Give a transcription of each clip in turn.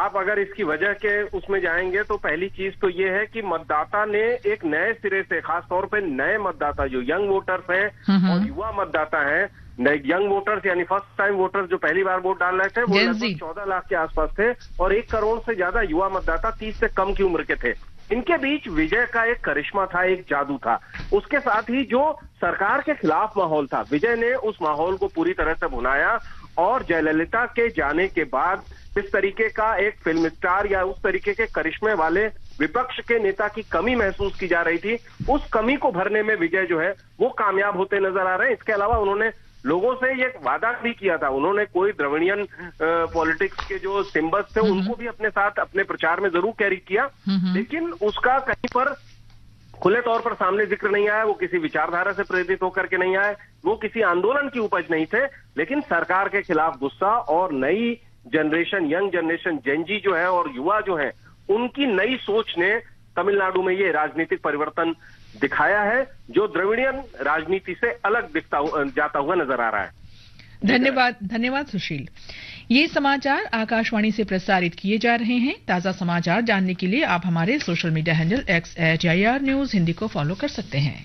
आप अगर इसकी वजह के उसमें जाएंगे तो पहली चीज तो ये है कि मतदाता ने एक नए सिरे से, खासतौर पे नए मतदाता जो यंग वोटर्स हैं और युवा मतदाता हैं, यंग वोटर्स यानी फर्स्ट टाइम वोटर्स जो पहली बार वोट डाल रहे थे वो लगभग 14 लाख के आसपास थे और 1 करोड़ से ज्यादा युवा मतदाता 30 से कम की उम्र के थे। इनके बीच विजय का एक करिश्मा था, एक जादू था। उसके साथ ही जो सरकार के खिलाफ माहौल था, विजय ने उस माहौल को पूरी तरह से भुनाया और जयललिता के जाने के बाद इस तरीके का एक फिल्म स्टार या उस तरीके के करिश्मे वाले विपक्ष के नेता की कमी महसूस की जा रही थी, उस कमी को भरने में विजय जो है वो कामयाब होते नजर आ रहे हैं। इसके अलावा उन्होंने लोगों से ये वादा भी किया था, उन्होंने कोई द्रविड़ियन पॉलिटिक्स के जो सिंबल्स थे उनको भी अपने साथ अपने प्रचार में जरूर कैरी किया, लेकिन उसका कहीं पर खुले तौर पर सामने जिक्र नहीं आया। वो किसी विचारधारा से प्रेरित होकर के नहीं आए, वो किसी आंदोलन की उपज नहीं थे, लेकिन सरकार के खिलाफ गुस्सा और नई जनरेशन, यंग जनरेशन, जेनजी जो है और युवा जो है, उनकी नई सोच ने तमिलनाडु में ये राजनीतिक परिवर्तन दिखाया है जो द्रविड़ियन राजनीति से अलग जाता हुआ नजर आ रहा है। धन्यवाद सुशील। ये समाचार आकाशवाणी से प्रसारित किए जा रहे हैं। ताजा समाचार जानने के लिए आप हमारे social media handle X@IR News Hindi को फॉलो कर सकते हैं।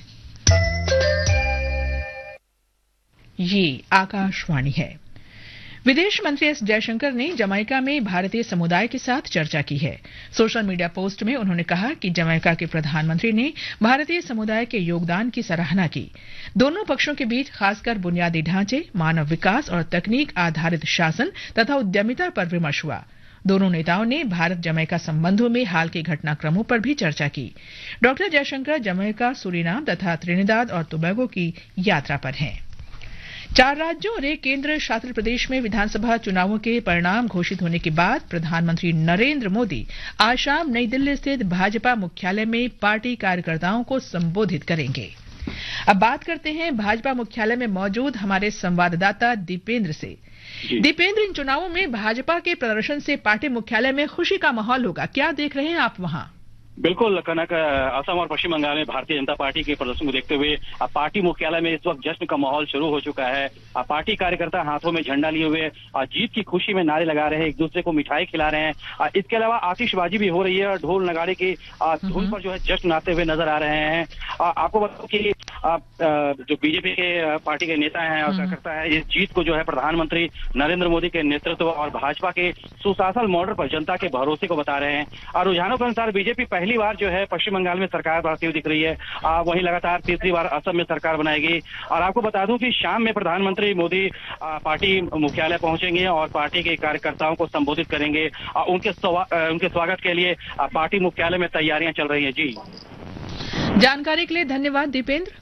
ये आकाशवाणी है। विदेश मंत्री एस जयशंकर ने जमैका में भारतीय समुदाय के साथ चर्चा की है। सोशल मीडिया पोस्ट में उन्होंने कहा कि जमैका के प्रधानमंत्री ने भारतीय समुदाय के योगदान की सराहना की। दोनों पक्षों के बीच खासकर बुनियादी ढांचे, मानव विकास और तकनीक आधारित शासन तथा उद्यमिता पर विमर्श हुआ। दोनों नेताओं ने भारत जमैका संबंधों में हाल के घटनाक्रमों पर भी चर्चा की। डॉक्टर जयशंकर जमैका, सूरीनाम तथा त्रिनिदाद और टोबैगो की यात्रा पर हैं। 4 राज्यों और 1 केंद्र शासित प्रदेश में विधानसभा चुनावों के परिणाम घोषित होने के बाद प्रधानमंत्री नरेंद्र मोदी आज शाम नई दिल्ली स्थित भाजपा मुख्यालय में पार्टी कार्यकर्ताओं को संबोधित करेंगे। अब बात करते हैं भाजपा मुख्यालय में मौजूद हमारे संवाददाता दीपेंद्र से। दीपेंद्र, इन चुनावों में भाजपा के प्रदर्शन से पार्टी मुख्यालय में खुशी का माहौल होगा, क्या देख रहे हैं आप वहां? बिल्कुल कनक, असम और पश्चिम बंगाल में भारतीय जनता पार्टी के प्रदर्शन को देखते हुए पार्टी मुख्यालय में इस वक्त जश्न का माहौल शुरू हो चुका है। पार्टी कार्यकर्ता हाथों में झंडा लिए हुए जीत की खुशी में नारे लगा रहे हैं, एक दूसरे को मिठाई खिला रहे हैं। इसके अलावा आतिशबाजी भी हो रही है और ढोल नगाड़े की धुन पर जो है जश्न मनाते हुए नजर आ रहे हैं। आपको बताऊं कि जो बीजेपी के पार्टी के नेता हैं और कार्यकर्ता है, इस जीत को जो है प्रधानमंत्री नरेंद्र मोदी के नेतृत्व और भाजपा के सुशासन मॉडल पर जनता के भरोसे को बता रहे हैं। और रुझानों के अनुसार बीजेपी पहली बार जो है पश्चिम बंगाल में सरकार बनाती हुई दिख रही है, वहीं लगातार तीसरी बार असम में सरकार बनाएगी। और आपको बता दूं कि शाम में प्रधानमंत्री मोदी पार्टी मुख्यालय पहुंचेंगे और पार्टी के कार्यकर्ताओं को संबोधित करेंगे। उनके स्वागत के लिए पार्टी मुख्यालय में तैयारियां चल रही हैं। जी, जानकारी के लिए धन्यवाद दीपेंद्र।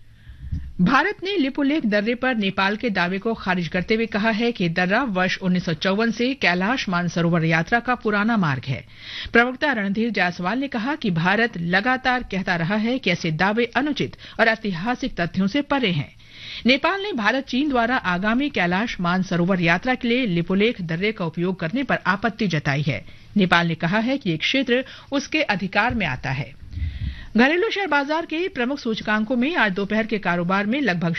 भारत ने लिपुलेख दर्रे पर नेपाल के दावे को खारिज करते हुए कहा है कि दर्रा वर्ष 1954 से कैलाश मानसरोवर यात्रा का पुराना मार्ग है। प्रवक्ता रणधीर जायसवाल ने कहा कि भारत लगातार कहता रहा है कि ऐसे दावे अनुचित और ऐतिहासिक तथ्यों से परे हैं। नेपाल ने भारत चीन द्वारा आगामी कैलाश मानसरोवर यात्रा के लिए लिपुलेख दर्रे का उपयोग करने पर आपत्ति जताई है। नेपाल ने कहा है कि ये क्षेत्र उसके अधिकार में आता है। घरेलू शेयर बाजार के प्रमुख सूचकांकों में आज दोपहर के कारोबार में लगभग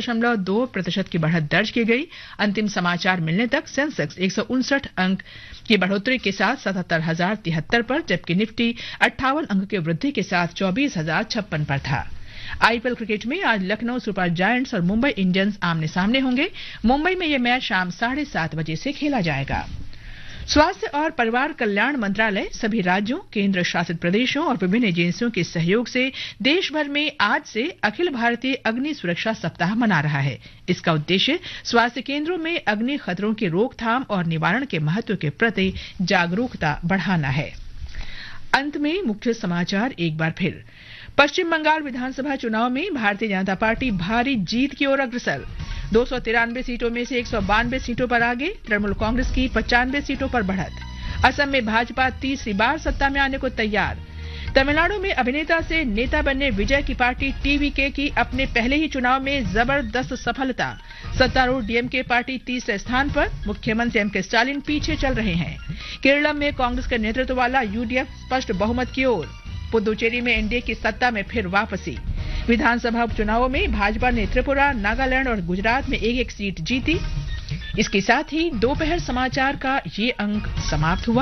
0.2% की बढ़त दर्ज की गई। अंतिम समाचार मिलने तक सेंसेक्स 159 अंक की बढ़ोतरी के साथ 77,073 पर, जबकि निफ्टी 58 अंक की वृद्धि के साथ 24,056 पर था। आईपीएल क्रिकेट में आज लखनऊ सुपर जायंट्स और मुंबई इंडियंस आमने सामने होंगे। मुंबई में यह मैच शाम 7:30 बजे से खेला जाएगा। स्वास्थ्य और परिवार कल्याण मंत्रालय सभी राज्यों, केंद्र शासित प्रदेशों और विभिन्न एजेंसियों के सहयोग से देश भर में आज से अखिल भारतीय अग्नि सुरक्षा सप्ताह मना रहा है। इसका उद्देश्य स्वास्थ्य केंद्रों में अग्नि खतरों की रोकथाम और निवारण के महत्व के प्रति जागरूकता बढ़ाना है। अंत में मुख्य समाचार एक बार फिर। पश्चिम बंगाल विधानसभा चुनाव में भारतीय जनता पार्टी भारी जीत की ओर अग्रसर। 293 सीटों में से 192 सीटों पर आगे, तृणमूल कांग्रेस की 95 सीटों पर बढ़त। असम में भाजपा तीसरी बार सत्ता में आने को तैयार। तमिलनाडु में अभिनेता से नेता बनने विजय की पार्टी टीवीके की अपने पहले ही चुनाव में जबरदस्त सफलता। सत्तारूढ़ डीएमके पार्टी तीसरे स्थान पर, मुख्यमंत्री एमके स्टालिन पीछे चल रहे हैं। केरल में कांग्रेस के नेतृत्व वाला यूडीएफ स्पष्ट बहुमत की ओर। पुदुचेरी में एनडीए की सत्ता में फिर वापसी। विधानसभा उपचुनावों में भाजपा ने त्रिपुरा, नागालैंड और गुजरात में एक-एक सीट जीती। इसके साथ ही दोपहर समाचार का ये अंक समाप्त हुआ।